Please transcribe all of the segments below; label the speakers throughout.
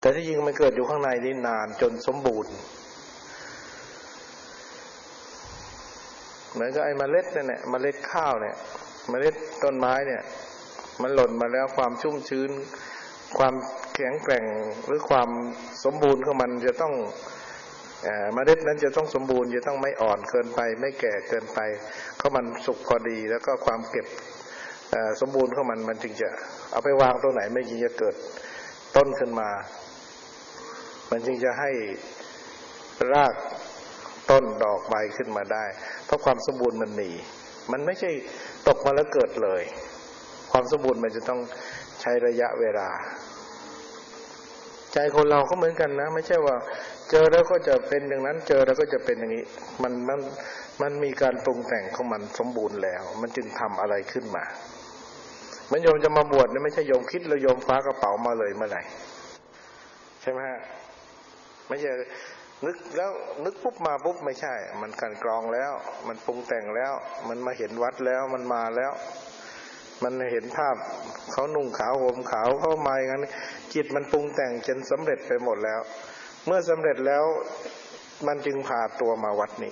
Speaker 1: แต่ที่จริงมันเกิดอยู่ข้างในนี่นานจนสมบูรณ์เหมือนกับไอ้เมล็ดเนี่ยเมล็ดข้าวเนี่ยเมล็ดต้นไม้เนี่ยมันหล่นมาแล้วความชุ่มชื้นความแข็งแกร่งหรือความสมบูรณ์ของมันจะต้องเมล็ดนั้นจะต้องสมบูรณ์จะต้องไม่อ่อนเกินไปไม่แก่เกินไปเขามันสุกพอดีแล้วก็ความเก็บสมบูรณ์ของมันจึงจะเอาไปวางตรงไหนไม่จึงจะเกิดต้นขึ้นมามันจึงจะให้รากต้นดอกใบขึ้นมาได้เพราะความสมบูรณ์มันมีมันไม่ใช่ตกมาแล้วเกิดเลยความสมบูรณ์มันจะต้องใช้ระยะเวลาใจคนเราก็เหมือนกันนะไม่ใช่ว่าเจอแล้วก็จะเป็นอย่างนั้นเจอแล้วก็จะเป็นอย่างนี้มันมีการปรุงแต่งของมันสมบูรณ์แล้วมันจึงทำอะไรขึ้นมาเหมือนโยมจะมาบวชเนี่ยไม่ใช่โยมคิดแล้วโยมคว้ากระเป๋ามาเลยเมื่อไหร่ใช่ไหมฮะไม่ใช่นึกแล้วนึกปุ๊บมาปุ๊บไม่ใช่มันกันกรองแล้วมันปรุงแต่งแล้วมันมาเห็นวัดแล้วมันมาแล้วมันเห็นภาพเขานุ่งขาวห่มขาวเขามาอย่างนั้นจิตมันปรุงแต่งจนสำเร็จไปหมดแล้วเมื่อสำเร็จแล้วมันจึงพาตัวมาวัดนี้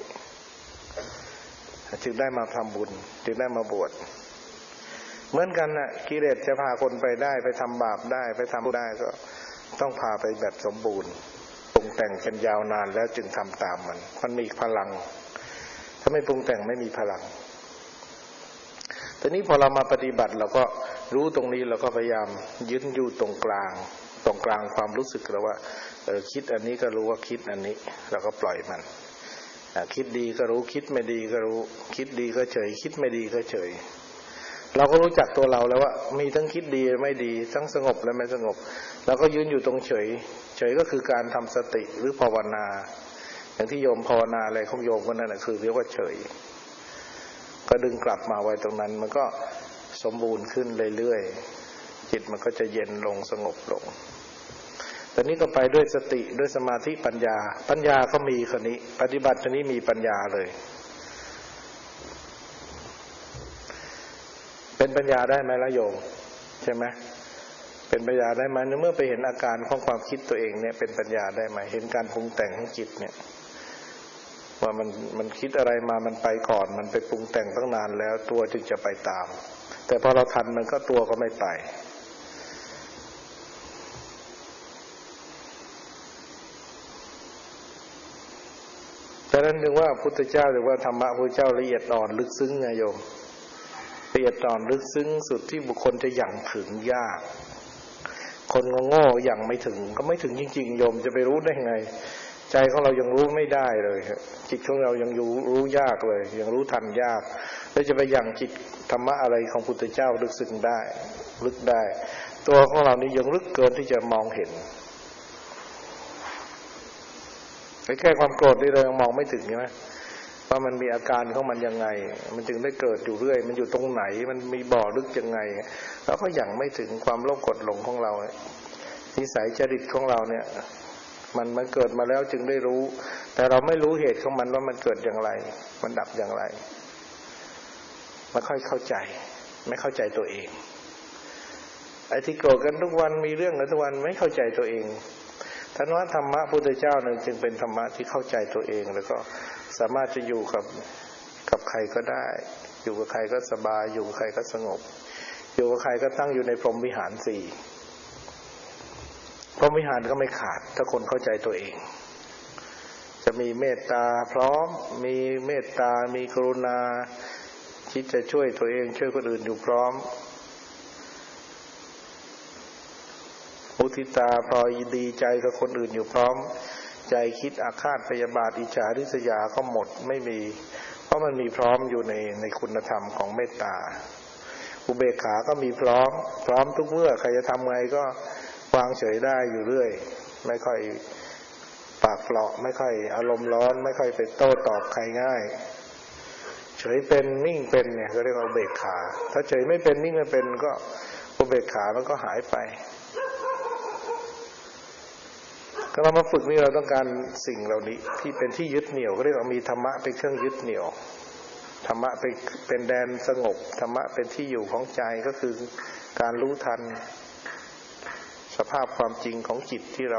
Speaker 1: จึงได้มาทำบุญจึงได้มาบวชเหมือนกันน่ะกิเลสจะพาคนไปได้ไปทำบาปได้ไปทำได้ก็ต้องพาไปแบบสมบูรณ์ปรุงแต่งกันยาวนานแล้วจึงทำตามมันมีพลังถ้าไม่ปรุงแต่งไม่มีพลังทีนี้พอเรามาปฏิบัติเราก็รู้ตรงนี้เราก็พยายามยึดอยู่ตรงกลางความรู้สึกเราว่าคิดอันนี้ก็รู้ว่าคิดอันนี้เราก็ปล่อยมันคิดดีก็รู้คิดไม่ดีก็รู้คิดดีก็เฉยคิดไม่ดีก็เฉยเราก็รู้จักตัวเราแล้วว่ามีทั้งคิดดีไม่ดีทั้งสงบและไม่สงบเราก็ยืนอยู่ตรงเฉยก็คือการทำสติหรือภาวนาอย่างที่โยมภาวนาอะไรของโยมก็นั่นแหละคือเรียกว่าเฉยก็ดึงกลับมาไว้ตรงนั้นมันก็สมบูรณ์ขึ้นเรื่อยๆจิตมันก็จะเย็นลงสงบลงตอนนี้ก็ไปด้วยสติด้วยสมาธิปัญญาก็มีคนนี้ปฏิบัติชนี้มีปัญญาเลยเป็นปัญญาได้ไหมล่ะโยมใช่ไหมเป็นปัญญาได้ไหมเมื่อไปเห็นอาการของความคิดตัวเองเนี่ยเป็นปัญญาได้ไหมเห็นการปรุงแต่งของจิตเนี่ยว่ามันคิดอะไรมามันไปก่อนมันไปปรุงแต่งตั้งนานแล้วตัวจึงจะไปตามแต่พอเราทันมันก็ตัวก็ไม่ไปฉะนั้นจึงว่าพุทธเจ้าหรือว่าธรรมะพระเจ้าละเอียดอ่อนลึกซึ้งไงโยมละเอียดอ่อนลึกซึ้งสุดที่บุคคลจะยังถึงยากคนโง่ยังไม่ถึงก็ไม่ถึงจริงๆโยมจะไปรู้ได้ไงใจของเรายังรู้ไม่ได้เลยจิตของเรายังรู้ยากเลยยังรู้ทันยากแล้วจะไปยังจิตธรรมะอะไรของพุทธเจ้าลึกซึ้งได้ลึกได้ตัวของเรานี่ยังลึกเกินที่จะมองเห็นแค่ความโกรธนี่เรายังมองไม่ถึงใช่ไหมว่ามันมีอาการของมันยังไงมันจึงได้เกิดอยู่เรื่อยมันอยู่ตรงไหนมันมีบ่อลึกยังไงเราก็ยังไม่ถึงความโลภโกรธหลงของเรานิสัยจริตของเราเนี่ยมันเกิดมาแล้วจึงได้รู้แต่เราไม่รู้เหตุของมันว่ามันเกิดอย่างไรมันดับอย่างไรไม่ค่อยเข้าใจไม่เข้าใจตัวเองไอ้ที่โกรธกันทุกวันมีเรื่องกันทุกวันไม่เข้าใจตัวเองท่านว่าธรรมะพุทธเจ้าเนี่ยจึงเป็นธรรมะที่เข้าใจตัวเองแล้วก็สามารถจะอยู่กับใครก็ได้อยู่กับใครก็สบายอยู่กับใครก็สงบอยู่กับใครก็ตั้งอยู่ในพรหมวิหารสี่พรหมวิหารก็ไม่ขาดถ้าคนเข้าใจตัวเองจะมีเมตตาพร้อมมีเมตตามีกรุณาคิดจะช่วยตัวเองช่วยคนอื่นอยู่พร้อมมุทิตาพลอยดีใจกับคนอื่นอยู่พร้อมใจคิดอาฆาตพยาบาทอิจฉาริษยาก็หมดไม่มีเพราะมันมีพร้อมอยู่ในคุณธรรมของเมตตาอุเบกขาก็มีพร้อมทุกเมื่อใครจะทำไงก็วางเฉยได้อยู่เรื่อยไม่ค่อยปากเปราะไม่ค่อยอารมณ์ร้อนไม่ค่อยไปโต้ตอบใครง่ายเฉยเป็นนิ่งเป็นเนี่ยเขาเรียกว่าอุเบกขาถ้าเฉยไม่เป็นนิ่งไม่เป็นก็อุเบกขามันก็หายไปก็เรามาฝึกนี่เราต้องการสิ่งเหล่านี้ที่เป็นที่ยึดเหนี่ยวก็เรียกว่ามีธรรมะเป็นเครื่องยึดเหนี่ยวธรรมะเป็นแดนสงบธรรมะเป็นที่อยู่ของใจก็คือการรู้ทันสภาพความจริงของจิตที่เรา